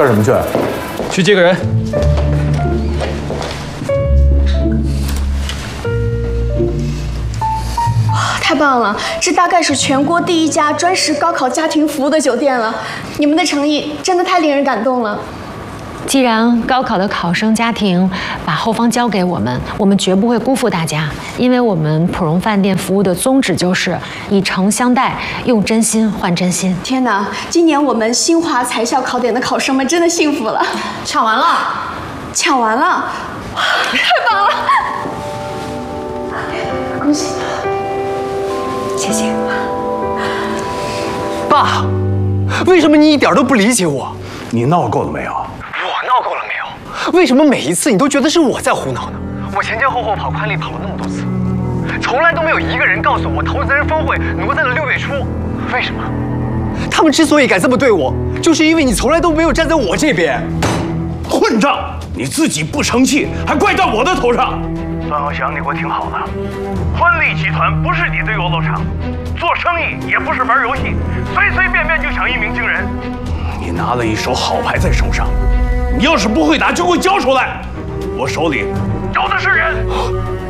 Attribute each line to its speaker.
Speaker 1: 上什么去？
Speaker 2: 去接个人。
Speaker 3: 太棒了！这大概是全国第一家专食高考家庭服务的酒店了。你们的诚意真的太令人感动了。
Speaker 4: 既然高考的考生家庭把后方交给我们，我们绝不会辜负大家，因为我们普荣饭店服务的宗旨就是以诚相待，用真心换真心。
Speaker 3: 天哪，今年我们新华财校考点的考生们真的幸福了，
Speaker 5: 抢完了，
Speaker 3: 抢完了，太棒了！恭喜！谢谢。
Speaker 6: 爸，为什么你一点都不理解我？
Speaker 1: 你闹够了没有？
Speaker 6: 我闹够了没有？为什么每一次你都觉得是我在胡闹呢？我前前后后跑快递跑了那么多次，从来都没有一个人告诉我投资人峰会挪在了6月初。为什么？他们之所以敢这么对我，就是因为你从来都没有站在我这边。
Speaker 1: 混账！你自己不成器，还怪到我的头上。
Speaker 7: 段翱翔，你给我听好了，欢利集团不是你的游乐场，做生意也不是玩游戏，随随便便就想一鸣惊人。
Speaker 1: 你拿了一手好牌在手上，你要是不会打，就给我交出来！我手里有的是人。